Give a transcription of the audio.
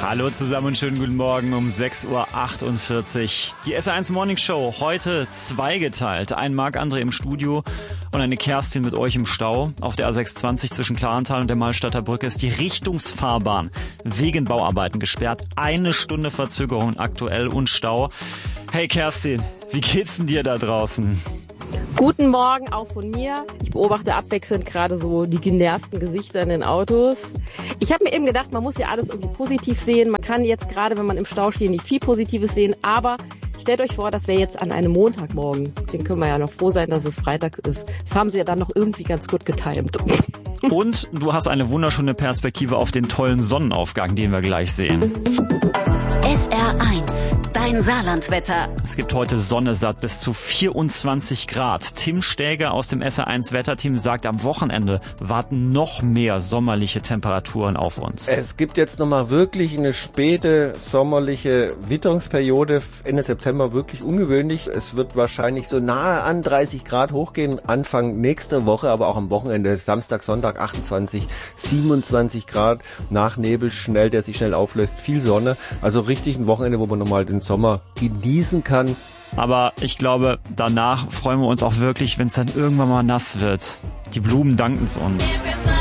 Hallo zusammen und schönen guten Morgen um 6.48 Uhr. Die SR1 Morning Show, heute zweigeteilt. Ein Marc-André im Studio und eine Kerstin mit euch im Stau. Auf der A620 zwischen Klarental und der Malstadter Brücke ist die Richtungsfahrbahn wegen Bauarbeiten gesperrt. 1 Stunde Verzögerung aktuell und Stau. Hey Kerstin, wie geht's denn dir da draußen? Guten Morgen auch von mir. Ich beobachte abwechselnd gerade so die genervten Gesichter in den Autos. Ich habe mir eben gedacht, man muss ja alles irgendwie positiv sehen. Man kann jetzt gerade, wenn man im Stau steht, nicht viel Positives sehen. Aber stellt euch vor, das wäre jetzt an einem Montagmorgen. Deswegen können wir ja noch froh sein, dass es Freitag ist. Das haben sie ja dann noch irgendwie ganz gut getimt. Und du hast eine wunderschöne Perspektive auf den tollen Sonnenaufgang, den wir gleich sehen. SR1, dein Saarlandwetter. Es gibt heute Sonne satt bis zu 24 Grad. Tim Stäger aus dem SR1 Wetterteam sagt, am Wochenende warten noch mehr sommerliche Temperaturen auf uns. Es gibt jetzt nochmal wirklich eine späte sommerliche Witterungsperiode, Ende September, wirklich ungewöhnlich. Es wird wahrscheinlich so nahe an 30 Grad hochgehen, Anfang nächster Woche, aber auch am Wochenende, Samstag, Sonntag 28, 27 Grad, nach Nebel der sich schnell auflöst, viel Sonne. Also richtig ein Wochenende, wo man nochmal den Sommer genießen kann. Aber ich glaube, danach freuen wir uns auch wirklich, wenn es dann irgendwann mal nass wird. Die Blumen danken es uns.